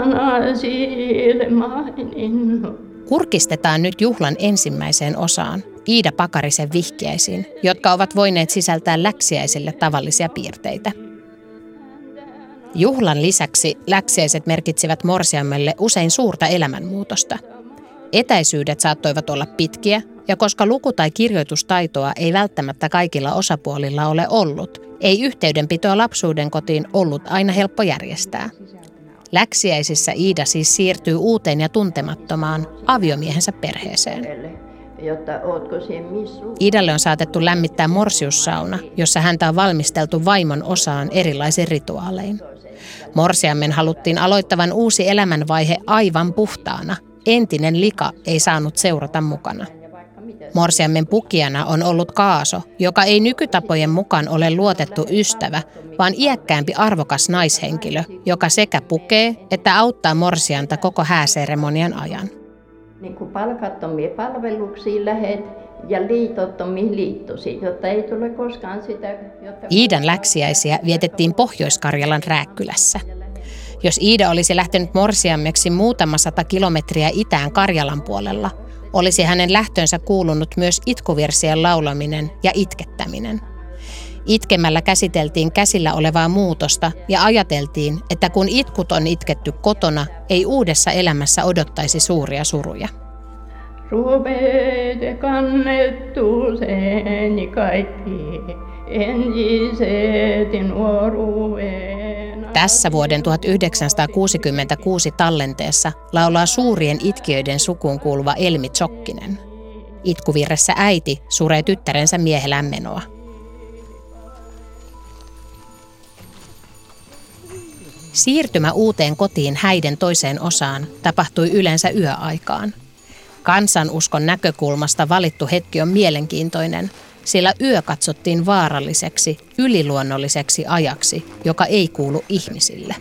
Kurkistetaan nyt juhlan ensimmäiseen osaan, Iida Pakarisen vihkiäisiin, jotka ovat voineet sisältää läksiäisille tavallisia piirteitä. Juhlan lisäksi läksiäiset merkitsivät morsiamelle usein suurta elämänmuutosta. Etäisyydet saattoivat olla pitkiä, ja koska luku- tai kirjoitustaitoa ei välttämättä kaikilla osapuolilla ole ollut, ei yhteydenpitoa lapsuuden kotiin ollut aina helppo järjestää. Läksiäisissä Iida siis siirtyy uuteen ja tuntemattomaan aviomiehensä perheeseen. Iidalle on saatettu lämmittää morsiussauna, jossa häntä on valmisteltu vaimon osaan erilaisin rituaalein. Morsiammen haluttiin aloittavan uusi elämänvaihe aivan puhtaana. Entinen lika ei saanut seurata mukana. Morsiammen pukijana on ollut Kaaso, joka ei nykytapojen mukaan ole luotettu ystävä, vaan iäkkäämpi arvokas naishenkilö, joka sekä pukee että auttaa morsianta koko hääseremonian ajan. Niin kuin palkattomia palveluksiin lähet ja liitottomiin liittosi, jotta ei tule koskaan sitä. Iidan läksiäisiä vietettiin Pohjois-Karjalan Rääkkylässä. Jos Iida olisi lähtenyt morsiammeksi muutama 100 kilometriä itään Karjalan puolella, olisi hänen lähtönsä kuulunut myös itkuvirsien laulaminen ja itkettäminen. Itkemällä käsiteltiin käsillä olevaa muutosta ja ajateltiin, että kun itkut on itketty kotona, ei uudessa elämässä odottaisi suuria suruja. Ruvete kannettu sen kaikki, enjiset nuoruuden. Tässä vuoden 1966 tallenteessa laulaa suurien itkijöiden sukuun kuuluva Elmi Tsokkinen. Itkuvirressä äiti suree tyttärensä miehelään menoa. Siirtymä uuteen kotiin häiden toiseen osaan tapahtui yleensä yöaikaan. Kansanuskon näkökulmasta valittu hetki on mielenkiintoinen, sillä yö katsottiin vaaralliseksi, yliluonnolliseksi ajaksi, joka ei kuulu ihmisille.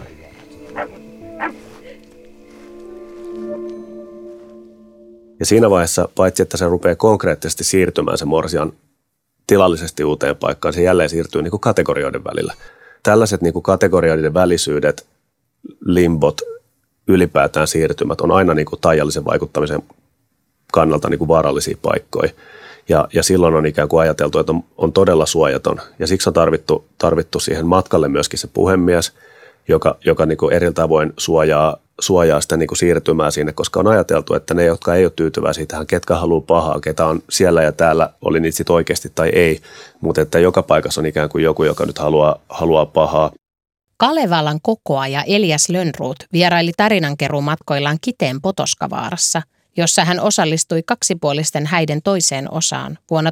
Ja siinä vaiheessa, paitsi että se rupeaa konkreettisesti siirtymään se morsian tilallisesti uuteen paikkaan, se jälleen siirtyy niin kuin kategorioiden välillä. Tällaiset niin kuin kategorioiden välisyydet, limbot, ylipäätään siirtymät on aina niin kuin taijallisen vaikuttamisen kannalta niin kuin vaarallisia paikkoja. Ja silloin on ikään kuin ajateltu, että on todella suojaton. Ja siksi on tarvittu siihen matkalle myöskin se puhemies, joka niin kuin eri tavoin suojaa sitä niin kuin siirtymää sinne, koska on ajateltu, että ne, jotka ei ole tyytyväisiä tähän, ketkä haluaa pahaa, ketä on siellä ja täällä, oli niitä sitten oikeasti tai ei, mutta että joka paikassa on ikään kuin joku, joka nyt haluaa pahaa. Kalevalan kokoaja Elias Lönnroth vieraili tarinankeruumatkoillaan Kiteen Potoskavaarassa, jossa hän osallistui kaksipuolisten häiden toiseen osaan vuonna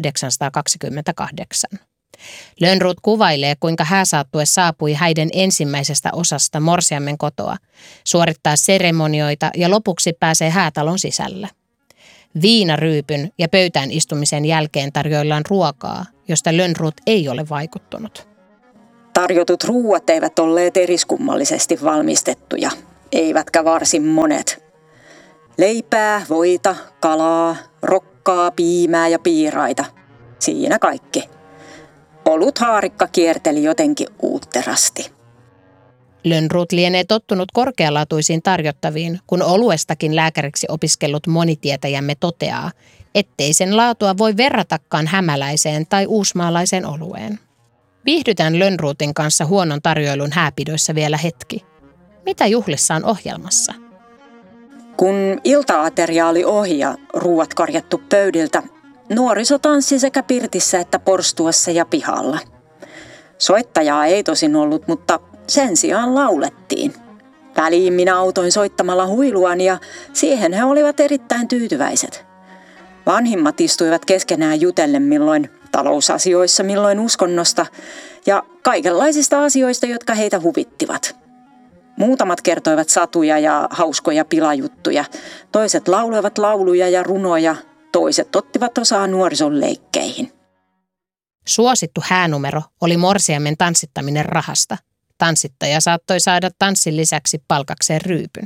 1828. Lönnroth kuvailee, kuinka hääsaattue saapui häiden ensimmäisestä osasta morsiammen kotoa, suorittaa seremonioita ja lopuksi pääsee häätalon sisälle. Viinaryypyn ja pöytään istumisen jälkeen tarjoillaan ruokaa, josta Lönnroth ei ole vaikuttunut. Tarjotut ruuat eivät olleet eriskummallisesti valmistettuja, eivätkä varsin monet. Leipää, voita, kalaa, rokkaa, piimää ja piiraita. Siinä kaikki. Oluthaarikka kierteli jotenkin uutterasti. Lönnroth lienee tottunut korkealaatuisiin tarjottaviin, kun oluestakin lääkäriksi opiskellut monitietäjämme toteaa, ettei sen laatua voi verratakaan hämäläiseen tai uusmaalaiseen olueen. Viihdytään Lönnrothin kanssa huonon tarjoilun hääpidoissa vielä hetki. Mitä juhlissa on ohjelmassa? Kun ilta-ateria oli ohi ja ruuat korjattu pöydiltä, nuoriso tanssi sekä pirtissä että porstuassa ja pihalla. Soittajaa ei tosin ollut, mutta sen sijaan laulettiin. Väliin minä autoin soittamalla huiluani ja siihen he olivat erittäin tyytyväiset. Vanhimmat istuivat keskenään jutellen milloin talousasioissa, milloin uskonnosta ja kaikenlaisista asioista, jotka heitä huvittivat. Muutamat kertoivat satuja ja hauskoja pilajuttuja, toiset lauloivat lauluja ja runoja, toiset ottivat osaa nuorison leikkeihin. Suosittu häänumero oli morsiamen tanssittaminen rahasta. Tanssittaja saattoi saada tanssin lisäksi palkakseen ryypyn.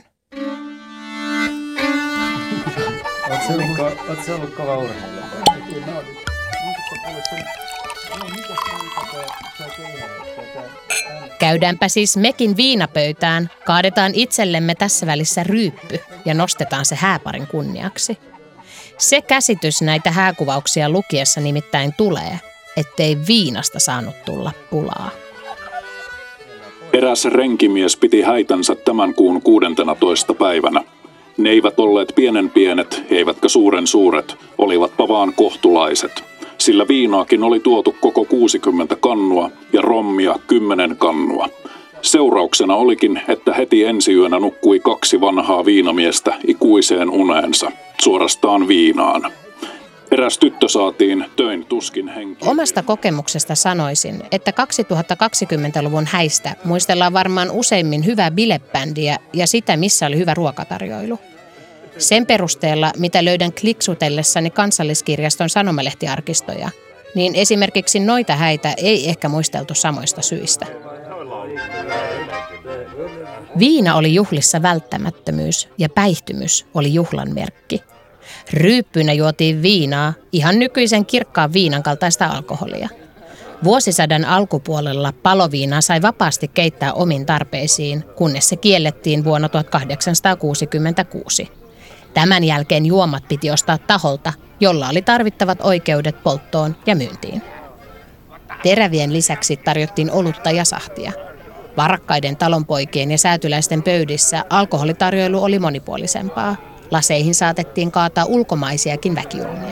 Oletko ollut kova urheilija? Kyllä. Käydäänpä siis mekin viinapöytään, kaadetaan itsellemme tässä välissä ryyppy ja nostetaan se hääparin kunniaksi. Se käsitys näitä hääkuvauksia lukiessa nimittäin tulee, ettei viinasta saanut tulla pulaa. Eräs renkimies piti häitänsä tämän kuun 16. päivänä. Ne eivät olleet pienen pienet, eivätkä suuren suuret, olivatpa vaan kohtulaiset. Sillä viinaakin oli tuotu koko 60 kannua ja rommia 10 kannua. Seurauksena olikin, että heti ensi yönä nukkui 2 vanhaa viinamiestä ikuiseen uneensa, suorastaan viinaan. Eräs tyttö saatiin töin tuskin henkiin. Omasta kokemuksesta sanoisin, että 2020-luvun häistä muistellaan varmaan useimmin hyvää bilebändiä ja sitä, missä oli hyvä ruokatarjoilu. Sen perusteella, mitä löydän kliksutellessani Kansalliskirjaston sanomalehtiarkistoja, niin esimerkiksi noita häitä ei ehkä muisteltu samoista syistä. Viina oli juhlissa välttämättömyys ja päihtymys oli juhlan merkki. Ryyppynä juotiin viinaa, ihan nykyisen kirkkaan viinan kaltaista alkoholia. Vuosisadan alkupuolella paloviinaa sai vapaasti keittää omiin tarpeisiin, kunnes se kiellettiin vuonna 1866. Tämän jälkeen juomat piti ostaa taholta, jolla oli tarvittavat oikeudet polttoon ja myyntiin. Terävien lisäksi tarjottiin olutta ja sahtia. Varakkaiden talonpoikien ja säätyläisten pöydissä alkoholitarjoilu oli monipuolisempaa. Laseihin saatettiin kaataa ulkomaisiakin väkijuomia.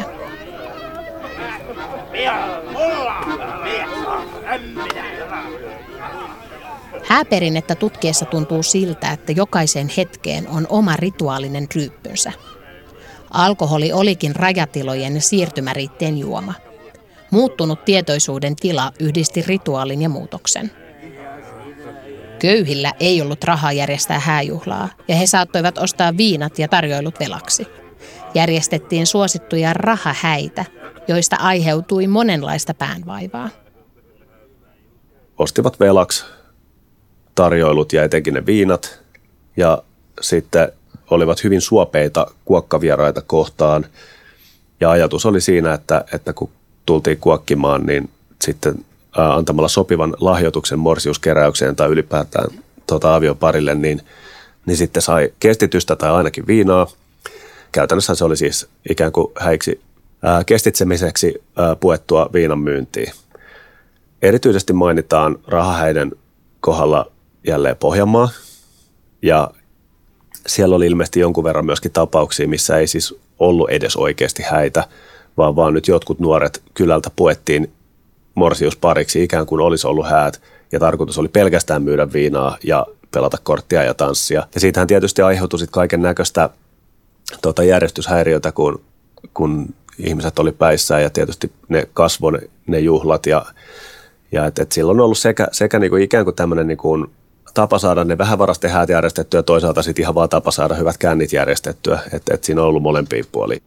Hääperinnettä tutkiessa tuntuu siltä, että jokaiseen hetkeen on oma rituaalinen ryyppynsä. Alkoholi olikin rajatilojen ja siirtymäriitteen juoma. Muuttunut tietoisuuden tila yhdisti rituaalin ja muutoksen. Köyhillä ei ollut rahaa järjestää hääjuhlaa, ja he saattoivat ostaa viinat ja tarjoilut velaksi. Järjestettiin suosittuja rahahäitä, joista aiheutui monenlaista päänvaivaa. Ostivat velaksi tarjoilut ja etenkin ne viinat, ja sitten olivat hyvin suopeita kuokkavieraita kohtaan. Ja ajatus oli siinä, että kun tultiin kuokkimaan, niin sitten antamalla sopivan lahjoituksen morsiuskeräykseen tai ylipäätään avioparille, niin sitten sai kestitystä tai ainakin viinaa. Käytännössä se oli siis ikään kuin häiksi kestitsemiseksi puettua viinan myyntiin. Erityisesti mainitaan rahahäiden kohdalla jälleen Pohjanmaa, ja siellä oli ilmeisesti jonkun verran myöskin tapauksia, missä ei siis ollut edes oikeasti häitä, vaan nyt jotkut nuoret kylältä puettiin morsiuspariksi ikään kuin olisi ollut häät, ja tarkoitus oli pelkästään myydä viinaa ja pelata korttia ja tanssia. Ja siitähän tietysti aiheutui sitten kaiken näköistä järjestyshäiriötä, kun ihmiset oli päissään, ja tietysti ne kasvoi ne juhlat, ja et silloin on ollut sekä niinku ikään kuin tämmöinen niinku tapa saada ne vähävarasten häät järjestettyä, ja toisaalta sitten ihan vaan tapa saada hyvät kännit järjestettyä, että siinä on ollut molempia puolia.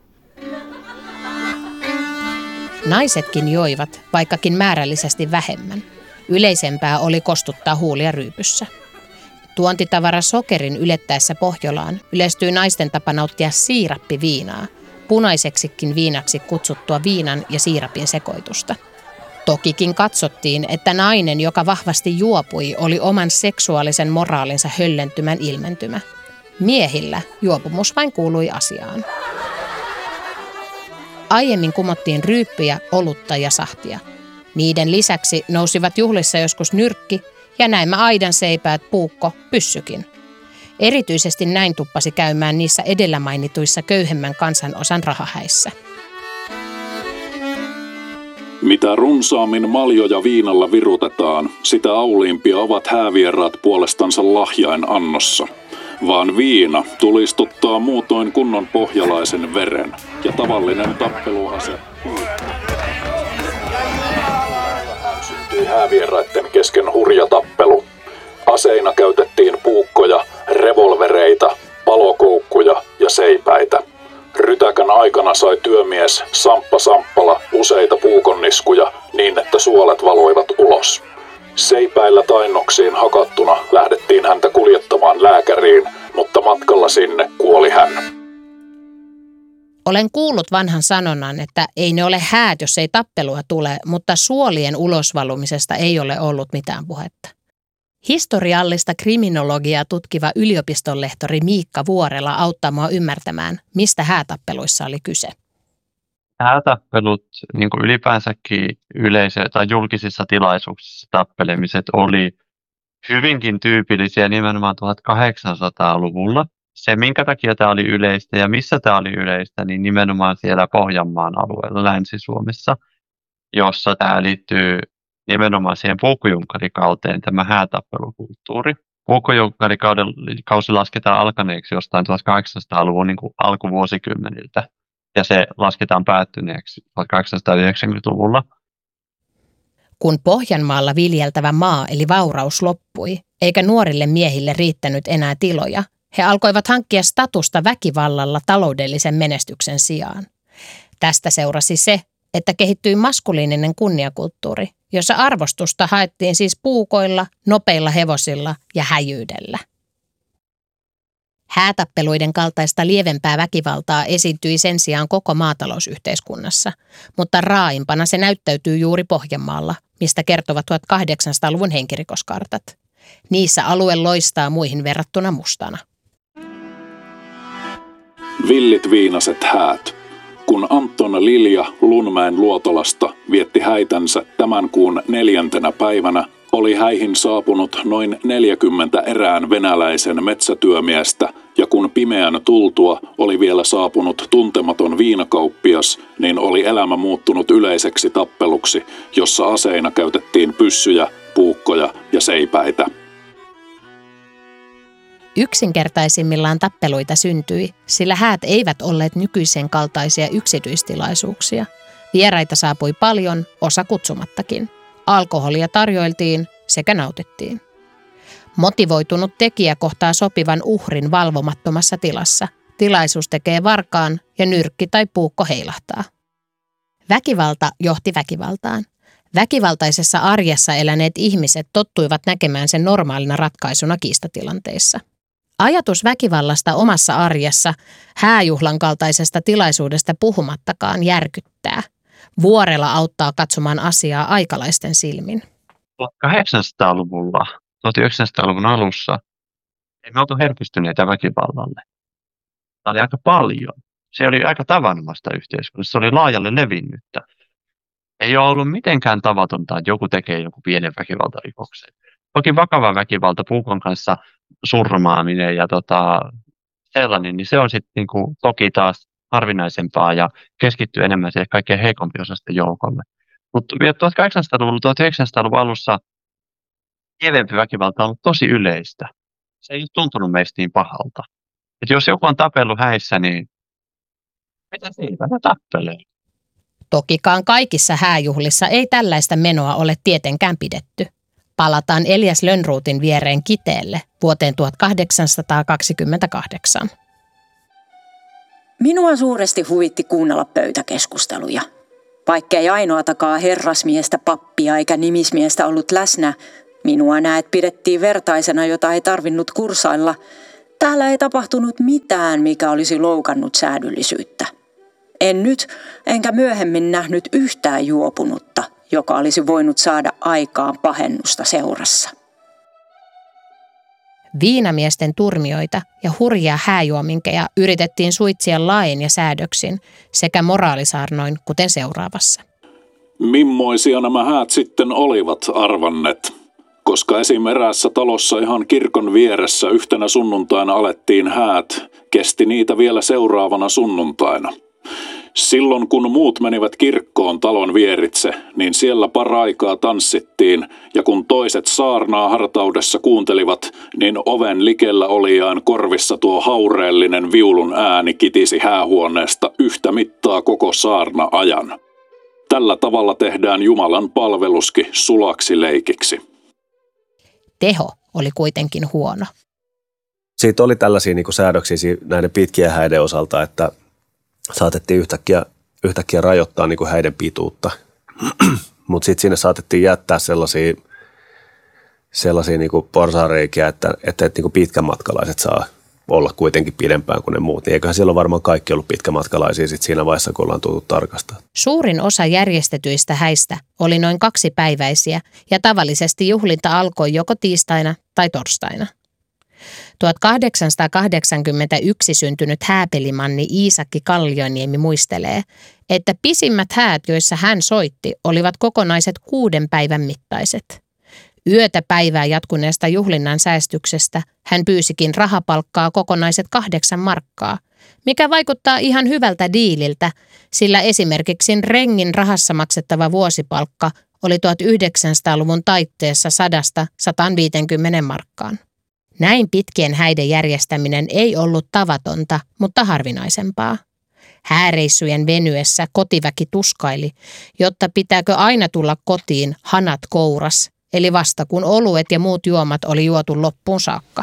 Naisetkin joivat, vaikkakin määrällisesti vähemmän. Yleisempää oli kostuttaa huulia ryypyssä. Tuontitavara sokerin ylettäessä Pohjolaan yleistyi naisten tapa nauttia siirappiviinaa, punaiseksikin viinaksi kutsuttua viinan ja siirapin sekoitusta. Tokikin katsottiin, että nainen, joka vahvasti juopui, oli oman seksuaalisen moraalinsa höllentymän ilmentymä. Miehillä juopumus vain kuului asiaan. Aiemmin kumottiin ryyppyjä, olutta ja sahtia. Niiden lisäksi nousivat juhlissa joskus nyrkki ja näemmä aidanseipäät, puukko, pyssykin. Erityisesti näin tuppasi käymään niissä edellä mainituissa köyhemmän kansanosan rahahäissä. Mitä runsaammin maljoja viinalla virutetaan, sitä auliimpia ovat häävieraat puolestansa lahjain annossa. Vaan viina tulistuttaa muutoin kunnon pohjalaisen veren, ja tavallinen tappeluase syntyi häävieraiden kesken hurja tappelu. Aseina käytettiin puukkoja, revolvereita, palokoukkuja ja seipäitä. Rytäkän aikana sai työmies Samppa Samppala useita puukonniskuja niin, että suolet valoivat ulos. Seipäillä tainnoksiin hakattuna lähdettiin häntä kuljettamaan lääkäriin, mutta matkalla sinne kuoli hän. Olen kuullut vanhan sanonnan, että ei ne ole häät, jos ei tappelua tule, mutta suolien ulosvalumisesta ei ole ollut mitään puhetta. Historiallista kriminologiaa tutkiva yliopistonlehtori Miikka Vuorela auttaa mua ymmärtämään, mistä häätappeluissa oli kyse. Häätappelut, niin kuin ylipäänsäkin tai julkisissa tilaisuuksissa tappelemiset oli hyvinkin tyypillisiä nimenomaan 1800-luvulla. Se, minkä takia tämä oli yleistä ja missä tämä oli yleistä, niin nimenomaan siellä Pohjanmaan alueella Länsi-Suomessa, jossa tämä liittyy nimenomaan siihen puukkojunkkarikauteen, tämä häätappelukulttuuri. Puukkojunkkarikausi lasketaan alkaneeksi jostain 1800-luvun niin kuin alkuvuosikymmeniltä, ja se lasketaan päättyneeksi 1890-luvulla. Kun Pohjanmaalla viljeltävä maa eli vauraus loppui, eikä nuorille miehille riittänyt enää tiloja, he alkoivat hankkia statusta väkivallalla taloudellisen menestyksen sijaan. Tästä seurasi se, että kehittyi maskuliininen kunniakulttuuri, jossa arvostusta haettiin siis puukoilla, nopeilla hevosilla ja häjyydellä. Häätappeluiden kaltaista lievempää väkivaltaa esiintyi sen sijaan koko maatalousyhteiskunnassa, mutta raaimpana se näyttäytyy juuri Pohjanmaalla, mistä kertovat 1800-luvun henkirikoskartat. Niissä alue loistaa muihin verrattuna mustana. Villit viinaset häät. Kun Anton Lilja Lunmäen Luotolasta vietti häitänsä tämän kuun 4. päivänä, oli häihin saapunut noin 40 erään venäläisen metsätyömiestä, ja kun pimeän tultua oli vielä saapunut tuntematon viinakauppias, niin oli elämä muuttunut yleiseksi tappeluksi, jossa aseina käytettiin pyssyjä, puukkoja ja seipäitä. Yksinkertaisimmillaan tappeluita syntyi, sillä häät eivät olleet nykyisen kaltaisia yksityistilaisuuksia. Vieraita saapui paljon, osa kutsumattakin. Alkoholia tarjoiltiin sekä nautittiin. Motivoitunut tekijä kohtaa sopivan uhrin valvomattomassa tilassa. Tilaisuus tekee varkaan ja nyrkki tai puukko heilahtaa. Väkivalta johti väkivaltaan. Väkivaltaisessa arjessa eläneet ihmiset tottuivat näkemään sen normaalina ratkaisuna kiistatilanteissa. Ajatus väkivallasta omassa arjessa, hääjuhlan kaltaisesta tilaisuudesta puhumattakaan, järkyttää. Vuorela auttaa katsomaan asiaa aikalaisten silmin. 1800-luvulla, 1900-luvun alussa, ei me oltu herkistyneitä väkivallalle. Tämä oli aika paljon. Se oli aika tavanomaista yhteiskunnassa. Se oli laajalle levinnyttä. Ei ole ollut mitenkään tavatonta, että joku tekee joku pienen väkivaltarikoksen. Toki vakava väkivalta, puukon kanssa surmaaminen ja sellainen, niin se on sitten niinku toki taas harvinaisempaa ja keskittyy enemmän siihen kaikkein heikompiosaisten joukolle. Mutta 1800-luvulla, 1900-luvun alussa lievempi väkivalta on ollut tosi yleistä. Se ei ole tuntunut meistä niin pahalta. Et jos joku on tapellut häissä, niin mitä siitä? Ne tappelee. Tokikaan kaikissa hääjuhlissa ei tällaista menoa ole tietenkään pidetty. Palataan Elias Lönnrotin viereen Kiteelle vuoteen 1828. Minua suuresti huvitti kuunnella pöytäkeskusteluja. Vaikkei ainoatakaan herrasmiestä, pappia eikä nimismiestä ollut läsnä, minua näet pidettiin vertaisena, jota ei tarvinnut kursailla. Täällä ei tapahtunut mitään, mikä olisi loukannut säädyllisyyttä. En nyt, enkä myöhemmin nähnyt yhtään juopunutta, joka olisi voinut saada aikaan pahennusta seurassa. Viinamiesten turmioita ja hurjia hääjuominkeja yritettiin suitsia lain ja säädöksin sekä moraalisaarnoin, kuten seuraavassa. Mimmoisia nämä häät sitten olivat, arvannet? Koska esim. Eräässä talossa ihan kirkon vieressä yhtenä sunnuntaina alettiin häät, kesti niitä vielä seuraavana sunnuntaina. Silloin kun muut menivät kirkkoon talon vieritse, niin siellä paraikaa tanssittiin, ja kun toiset saarnaa hartaudessa kuuntelivat, niin oven likellä olijaan korvissa tuo haureellinen viulun ääni kitisi häähuoneesta yhtä mittaa koko saarna ajan. Tällä tavalla tehdään Jumalan palveluskin sulaksi leikiksi. Teho oli kuitenkin huono. Siitä oli tällaisia niin kuin säädöksiä näiden pitkien häiden osalta, että saatettiin yhtäkkiä rajoittaa niin kuin häiden pituutta, mutta sitten sinne saatettiin jättää sellaisia niin kuin porsaanreikiä, että niin kuin pitkän matkalaiset olla kuitenkin pidempään kuin ne muut. Niin eiköhän siellä ole varmaan kaikki ollut pitkämatkalaisia sit siinä vaiheessa, kun ollaan tullut tarkastaa. Suurin osa järjestetyistä häistä oli noin 2-päiväisiä ja tavallisesti juhlinta alkoi joko tiistaina tai torstaina. 1881 syntynyt hääpelimanni Iisakki Kallioniemi muistelee, että pisimmät häät, joissa hän soitti, olivat kokonaiset 6 päivän mittaiset. Yötä päivää jatkuneesta juhlinnan säästyksestä hän pyysikin rahapalkkaa kokonaiset 8 markkaa, mikä vaikuttaa ihan hyvältä diililtä, sillä esimerkiksi rengin rahassa maksettava vuosipalkka oli 1900-luvun taitteessa 100–150 markkaan. Näin pitkien häiden järjestäminen ei ollut tavatonta, mutta harvinaisempaa. Hääreissujen venyessä kotiväki tuskaili, jotta pitääkö aina tulla kotiin hanat kouras, eli vasta kun oluet ja muut juomat oli juotu loppuun saakka.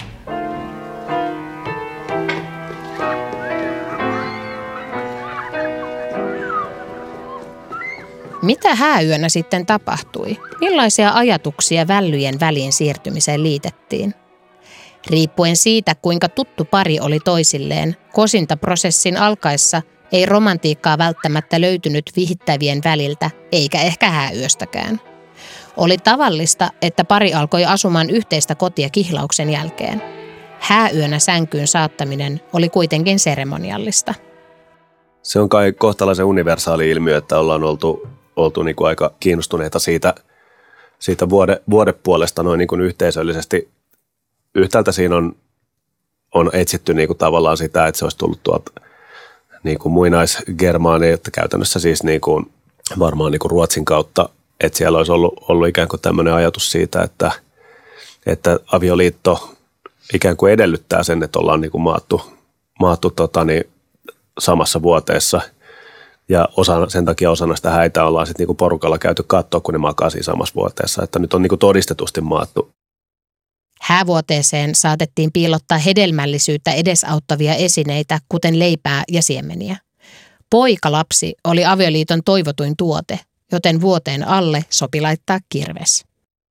Mitä hääyönä sitten tapahtui? Millaisia ajatuksia vällyjen väliin siirtymiseen liitettiin? Riippuen siitä, kuinka tuttu pari oli toisilleen, kosintaprosessin alkaessa ei romantiikkaa välttämättä löytynyt vihittävien väliltä, eikä ehkä hääyöstäkään. Oli tavallista, että pari alkoi asumaan yhteistä kotia kihlauksen jälkeen. Hääyönä sänkyyn saattaminen oli kuitenkin seremoniallista. Se on kai kohtalaisen universaali ilmiö, että ollaan oltu niin kuin aika kiinnostuneita siitä vuodepuolesta noin niin kuin yhteisöllisesti. Yhtäältä siinä on etsitty niin kuin tavallaan sitä, että se olisi tullut tuolta niin kuin muinaisgermaania, että käytännössä siis niin kuin varmaan niin kuin Ruotsin kautta, että siellä olisi ollut ikään kuin tämmöinen ajatus siitä, että avioliitto ikään kuin edellyttää sen, että ollaan niin kuin maattu samassa vuoteessa. Ja sen takia osana sitä häitä ollaan sitten niinku porukalla käyty katsoa, kun ne makaa siinä samassa vuoteessa. Että nyt on niinku todistetusti maattu. Häävuoteeseen saatettiin piilottaa hedelmällisyyttä edesauttavia esineitä, kuten leipää ja siemeniä. Poikalapsi oli avioliiton toivotuin tuote, joten vuoteen alle sopi laittaa kirves.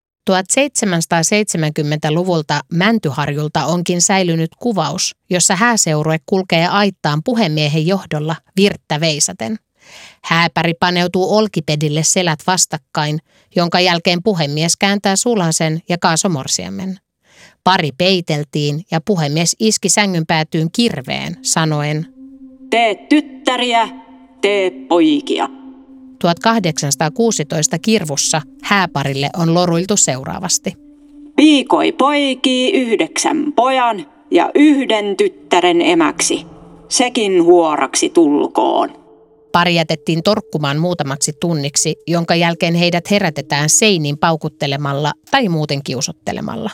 1770-luvulta Mäntyharjulta onkin säilynyt kuvaus, jossa hääseurue kulkee aittaan puhemiehen johdolla virttä veisaten. Hääpäri paneutuu olkipedille selät vastakkain, jonka jälkeen puhemies kääntää sulhasen ja kaaso morsiamen. Pari peiteltiin ja puhemies iski sängyn päätyyn kirveen, sanoen: "Tee tyttäriä, tee poikia." 1816 Kirvussa hääparille on loruiltu seuraavasti. "Piikoi poikii 9 pojan ja 1 tyttären emäksi. Sekin huoraksi tulkoon." Pari jätettiin torkkumaan muutamaksi tunniksi, jonka jälkeen heidät herätetään seiniin paukuttelemalla tai muuten kiusottelemalla.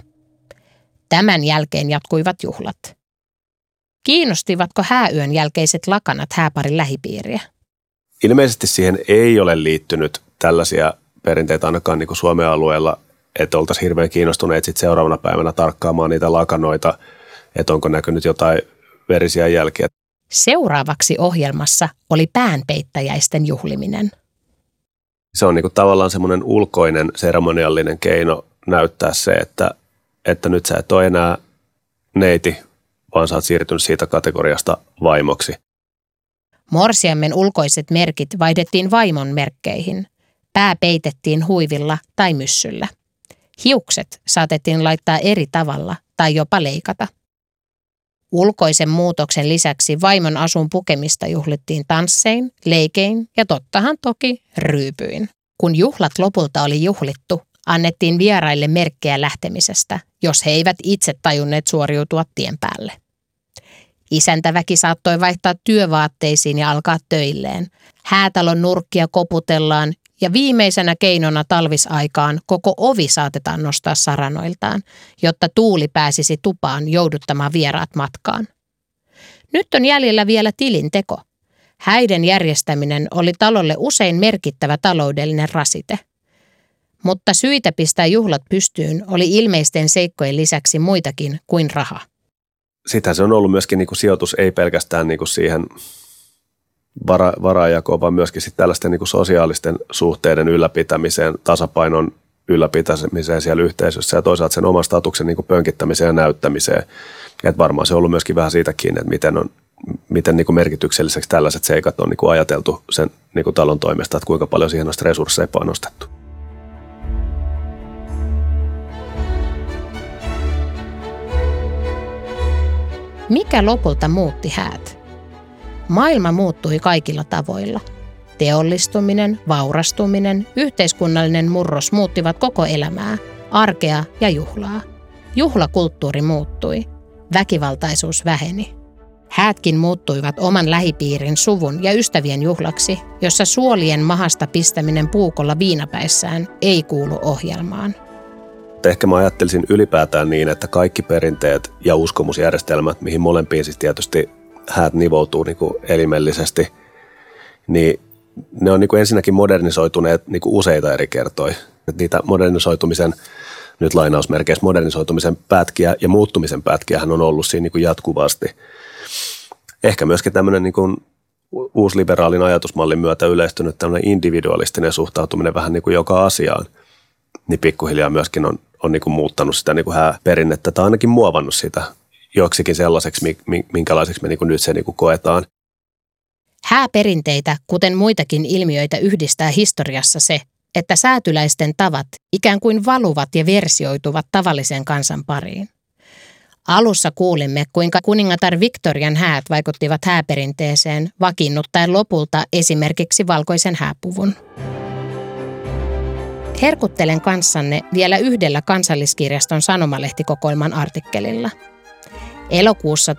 Tämän jälkeen jatkuivat juhlat. Kiinnostivatko hääyön jälkeiset lakanat hääparin lähipiiriä? Ilmeisesti siihen ei ole liittynyt tällaisia perinteitä ainakaan niin kuin Suomen alueella, että oltaisiin hirveän kiinnostuneet sit seuraavana päivänä tarkkaamaan niitä lakanoita, että onko näkynyt jotain verisiä jälkiä. Seuraavaksi ohjelmassa oli päänpeittäjäisten juhliminen. Se on niin kuin tavallaan semmoinen ulkoinen seremoniallinen keino näyttää se, että nyt sä et ole enää neiti, vaan sä oot siirtynyt siitä kategoriasta vaimoksi. Morsiammen ulkoiset merkit vaihdettiin vaimon merkkeihin. Pää peitettiin huivilla tai myssyllä. Hiukset saatettiin laittaa eri tavalla tai jopa leikata. Ulkoisen muutoksen lisäksi vaimon asun pukemista juhlittiin tanssein, leikein ja tottahan toki ryypyin. Kun juhlat lopulta oli juhlittu, annettiin vieraille merkkejä lähtemisestä, jos he eivät itse tajunneet suoriutua tien päälle. Isäntäväki saattoi vaihtaa työvaatteisiin ja alkaa töilleen. Häätalon nurkkia koputellaan ja viimeisenä keinona talvisaikaan koko ovi saatetaan nostaa saranoiltaan, jotta tuuli pääsisi tupaan jouduttamaan vieraat matkaan. Nyt on jäljellä vielä tilinteko. Häiden järjestäminen oli talolle usein merkittävä taloudellinen rasite. Mutta syitä pistää juhlat pystyyn oli ilmeisten seikkojen lisäksi muitakin kuin raha. Sitähän se on ollut myöskin niin kuin sijoitus, ei pelkästään niin kuin siihen varajakoon, vaan myöskin sitten tällaisten niin kuin sosiaalisten suhteiden ylläpitämiseen, tasapainon ylläpitämiseen siellä yhteisössä ja toisaalta sen oman statuksen niin kuin pönkittämiseen ja näyttämiseen. Et varmaan se on ollut myöskin vähän siitä kiinni, että miten niin kuin merkitykselliseksi tällaiset seikat on niin kuin ajateltu sen niin kuin talon toimesta, että kuinka paljon siihen on resursseja panostettu. Mikä lopulta muutti häät? Maailma muuttui kaikilla tavoilla. Teollistuminen, vaurastuminen, yhteiskunnallinen murros muuttivat koko elämää, arkea ja juhlaa. Juhlakulttuuri muuttui. Väkivaltaisuus väheni. Häätkin muuttuivat oman lähipiirin, suvun ja ystävien juhlaksi, jossa suolien mahasta pistäminen puukolla viinapäissään ei kuulu ohjelmaan. Ehkä mä ajattelisin ylipäätään niin, että kaikki perinteet ja uskomusjärjestelmät, mihin molempiin siis tietysti häät nivoutuu niin kuin elimellisesti, niin ne on niin kuin ensinnäkin modernisoituneet niin kuin useita eri kertoja. Niitä modernisoitumisen, nyt lainausmerkeissä modernisoitumisen pätkiä ja muuttumisen pätkiähän on ollut siinä niin kuin jatkuvasti. Ehkä myöskin tämmöinen niin kuin uusliberaalin ajatusmallin myötä yleistynyt tämmöinen individualistinen suhtautuminen vähän niin kuin joka asiaan, niin pikkuhiljaa myöskin on niin kuin muuttanut sitä niin kuin hääperinnettä tai ainakin muovannut sitä joksikin sellaiseksi, minkälaiseksi me niin kuin nyt se niin kuin koetaan. Hääperinteitä, kuten muitakin ilmiöitä, yhdistää historiassa se, että säätyläisten tavat ikään kuin valuvat ja versioituvat tavallisen kansan pariin. Alussa kuulimme, kuinka kuningatar Victorian häät vaikuttivat hääperinteeseen, vakiinnuttaen lopulta esimerkiksi valkoisen hääpuvun. Herkuttelen kanssanne vielä yhdellä Kansalliskirjaston sanomalehtikokoelman artikkelilla. Elokuussa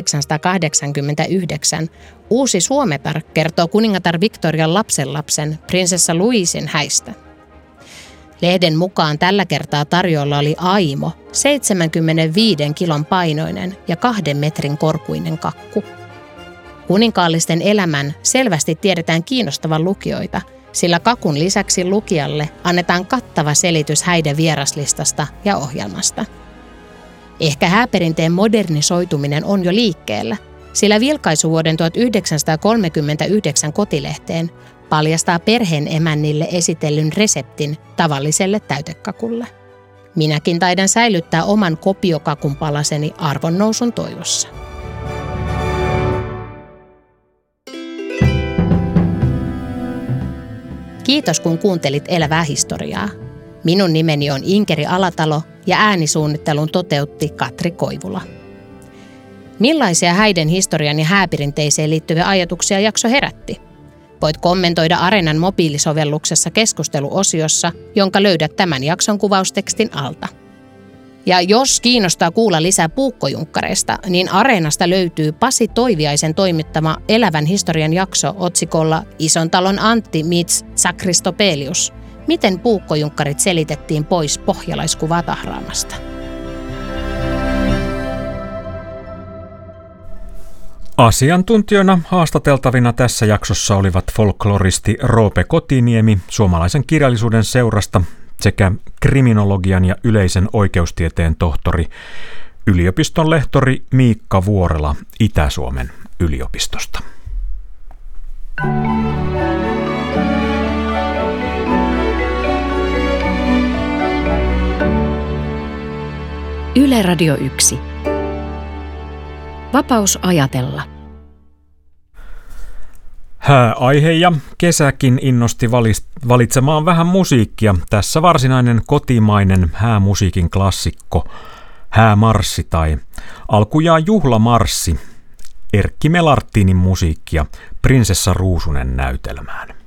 1889 Uusi Suometar kertoo kuningatar Victorian lapsenlapsen prinsessa Louisin häistä. Lehden mukaan tällä kertaa tarjolla oli aimo, 75 kilon painoinen ja 2 metrin korkuinen kakku. Kuninkaallisten elämän selvästi tiedetään kiinnostavan lukijoita, sillä kakun lisäksi lukijalle annetaan kattava selitys häiden vieraslistasta ja ohjelmasta. Ehkä hääperinteen modernisoituminen on jo liikkeellä, sillä vilkaisuvuoden 1939 kotilehteen paljastaa perheen emännille esitellyn reseptin tavalliselle täytekakulle. Minäkin taidan säilyttää oman kopiokakun palaseni arvonnousun toivossa. Kiitos kun kuuntelit Elävää historiaa. Minun nimeni on Inkeri Alatalo ja äänisuunnittelun toteutti Katri Koivula. Millaisia häiden historian ja hääperinteiseen liittyviä ajatuksia jakso herätti? Voit kommentoida Areenan mobiilisovelluksessa keskusteluosiossa, jonka löydät tämän jakson kuvaustekstin alta. Ja jos kiinnostaa kuulla lisää puukkojunkkareista, niin Areenasta löytyy Pasi Toiviaisen toimittama Elävän historian jakso otsikolla Isontalon Antti meets Sakristopelius. Miten puukkojunkkarit selitettiin pois pohjalaiskuvaa tahraamasta? Asiantuntijoina haastateltavina tässä jaksossa olivat folkloristi Roope Kotiniemi suomalaisen kirjallisuuden seurasta sekä kriminologian ja yleisen oikeustieteen tohtori, yliopiston lehtori Miikka Vuorela Itä-Suomen yliopistosta. Yle Radio 1. Vapaus ajatella. Hääaihe ja kesäkin innosti valitsemaan vähän musiikkia. Tässä varsinainen kotimainen häämusiikin klassikko, Häämarssi tai alkujaan juhlamarssi, Erkki Melartinin musiikkia Prinsessa Ruusunen näytelmään.